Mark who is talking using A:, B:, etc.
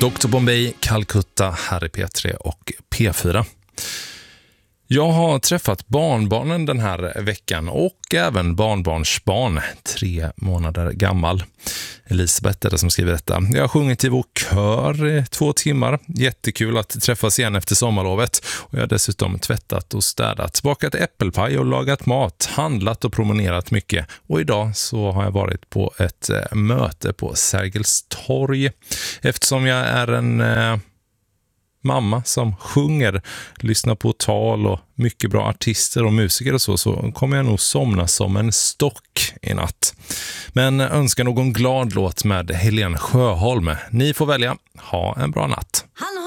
A: Dr. Bombay, Calcutta, här i P3 och P4. Jag har träffat barnbarnen den här veckan och även barnbarnsbarn, 3 månader gammal. Elisabeth är det som skriver detta. Jag har sjungit i vår kör i 2 timmar. Jättekul att träffas igen efter sommarlovet. Och jag har dessutom tvättat och städat, bakat äppelpaj och lagat mat, handlat och promenerat mycket. Och idag så har jag varit på ett möte på Sergels torg. Eftersom jag är en mamma som sjunger, lyssnar på tal och mycket bra artister och musiker och så kommer jag nog somna som en stock i natt. Men önskar någon glad låt med Helen Sjöholm. Ni får välja. Ha en bra natt.
B: Han